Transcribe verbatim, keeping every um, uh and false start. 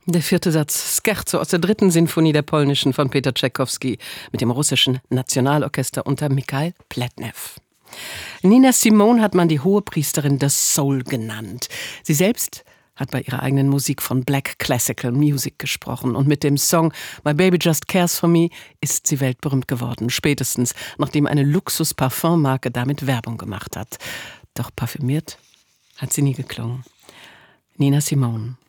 Der vierte Satz Scherzo aus der dritten Sinfonie der polnischen von Peter Tschaikowski mit dem russischen Nationalorchester unter Mikhail Pletnev. Nina Simone hat man die Hohepriesterin des Soul genannt. Sie selbst hat bei ihrer eigenen Musik von Black Classical Music gesprochen. Und mit dem Song My Baby Just Cares For Me ist sie weltberühmt geworden. Spätestens, nachdem eine Luxus-Parfummarke damit Werbung gemacht hat. Doch parfümiert hat sie nie geklungen. Nina Simone.